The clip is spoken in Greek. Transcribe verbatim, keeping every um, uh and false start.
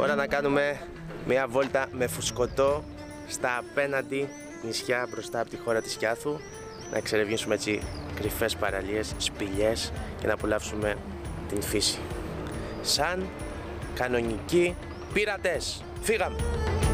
Τώρα να κάνουμε μια βόλτα με φουσκωτό στα απέναντι νησιά μπροστά από τη χώρα της Κιάθου. Να εξερευνήσουμε έτσι κρυφές παραλίες, σπηλιές και να απολαύσουμε την φύση. Σαν κανονικοί πειρατές. Φύγαμε!